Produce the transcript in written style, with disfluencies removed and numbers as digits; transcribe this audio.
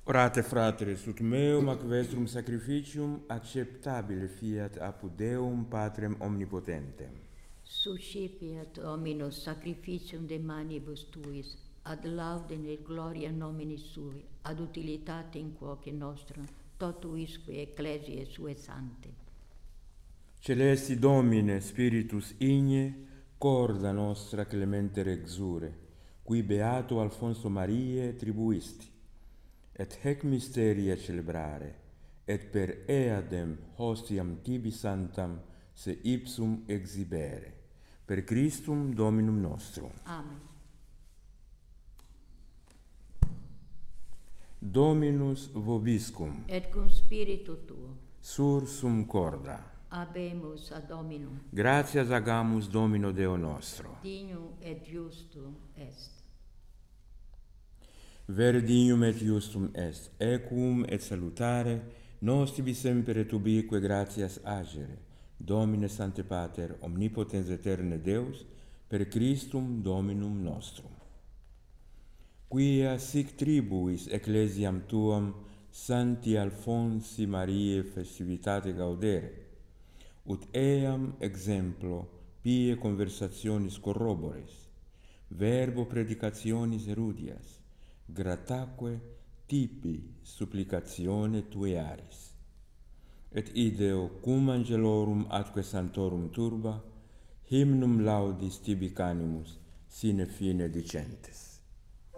Orate, fratres, ut meum ac vestrum sacrificium acceptabile fiat apud Deum Patrem omnipotentem. Suscipiat Dominus sacrificium de manibus tuis, ad laudem et gloria nomini sui, ad utilitatem quoque nostrum, totuisque ecclesiae sue sante. Celesti Domine, Spiritus igne, corda nostra clemente rexure, qui beato Alfonso Mariae tribuisti, et hec mysteria celebrare, et per eadem hostiam tibi santam se ipsum exhibere. Per Christum Dominum nostrum. Amen. Dominus vobiscum, Et cum spiritu tuo, sursum corda. habemus ad Dominum, Gratias agamus Domino Deo nostro. dignum et justum est. Vere dignum et justum est, equum et salutare, nos tibi semper et ubique gratias agere, Domine Sancte Pater, omnipotens eterne Deus, per Christum Dominum nostrum. Quia sic tribuis ecclesiam tuam Sancti Alfonsi Mariae festivitate gaudere, ut eam exemplo pie conversationis corrobores, verbo predicationis erudias, grataque tipi supplicatione tuearis. Et ideo cum angelorum atque santorum turba, hymnum laudis tibi canimus sine fine dicentes.